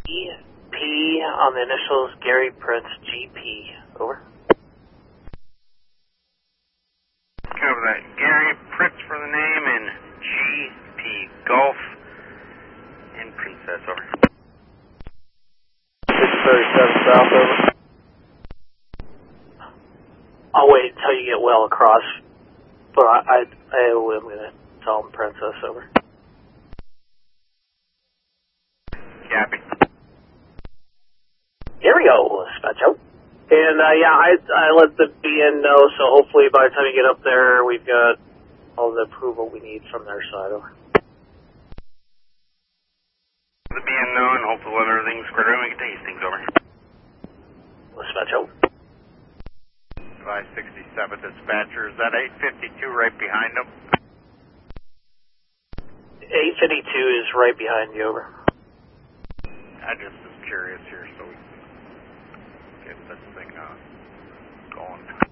EP on the initials, Gary Prince, GP. Over. Cover that. Gary Prince for the name and GP Golf and Princess. Over. 637 South. Over. I'll wait until you get well across, but I'm going to tell him Princess. Over. Copy. Here we go, Spacho. And yeah, I let the BN know, so hopefully by the time you get up there, we've got all the approval we need from their side. Over. The BN know, and hopefully let everything squared away, we can take things. Over. Spacho. 567 dispatcher, is that 852 right behind them? 852 is right behind you. Over. I just was curious here, so we can get this thing going.